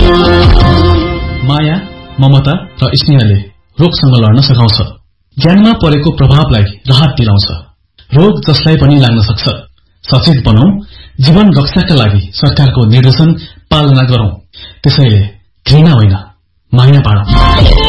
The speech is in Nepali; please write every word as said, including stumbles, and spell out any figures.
माया, ममता र स्नेहले रोगसँग लड्न सघाउँछ। ज्यानमा परेको प्रभावलाई राहत दिलाउँछ। रोग जसलाई पनि लाग्न सक्छ। सचेत बनौं, जीवन रक्षाका लागि सरकारको निर्देशन पालना गरौं। त्यसैले घृणा होइन, माया बाँडौं।